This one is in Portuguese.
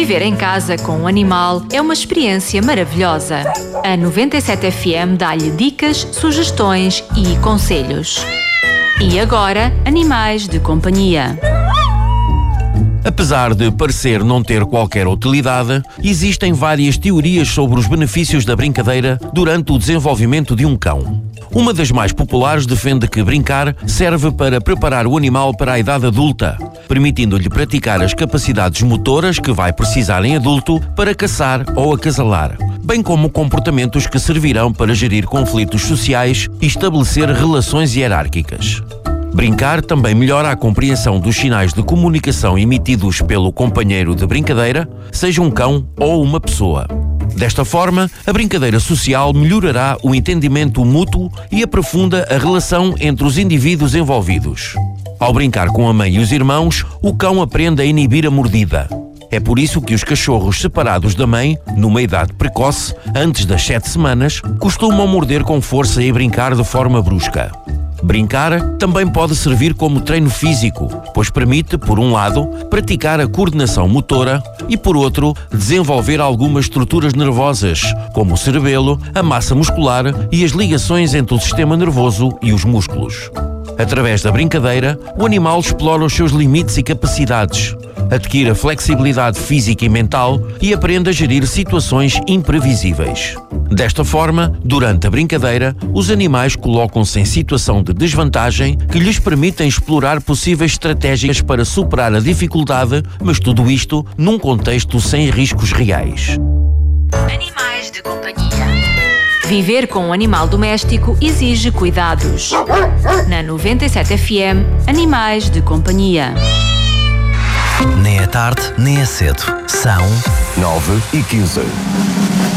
Viver em casa com um animal é uma experiência maravilhosa. A 97 FM dá-lhe dicas, sugestões e conselhos. E agora, Animais de Companhia. Apesar de parecer não ter qualquer utilidade, existem várias teorias sobre os benefícios da brincadeira durante o desenvolvimento de um cão. Uma das mais populares defende que brincar serve para preparar o animal para a idade adulta, permitindo-lhe praticar as capacidades motoras que vai precisar em adulto para caçar ou acasalar, bem como comportamentos que servirão para gerir conflitos sociais e estabelecer relações hierárquicas. Brincar também melhora a compreensão dos sinais de comunicação emitidos pelo companheiro de brincadeira, seja um cão ou uma pessoa. Desta forma, a brincadeira social melhorará o entendimento mútuo e aprofunda a relação entre os indivíduos envolvidos. Ao brincar com a mãe e os irmãos, o cão aprende a inibir a mordida. É por isso que os cachorros separados da mãe, numa idade precoce, antes das 7 semanas, costumam morder com força e brincar de forma brusca. Brincar também pode servir como treino físico, pois permite, por um lado, praticar a coordenação motora e, por outro, desenvolver algumas estruturas nervosas, como o cerebelo, a massa muscular e as ligações entre o sistema nervoso e os músculos. Através da brincadeira, o animal explora os seus limites e capacidades, adquire a flexibilidade física e mental e aprende a gerir situações imprevisíveis. Desta forma, durante a brincadeira, os animais colocam-se em situação de desvantagem que lhes permitem explorar possíveis estratégias para superar a dificuldade, mas tudo isto num contexto sem riscos reais. Animais de Companhia. Viver com um animal doméstico exige cuidados. Na 97 FM, Animais de Companhia. Nem é tarde, nem é cedo. São 9h15.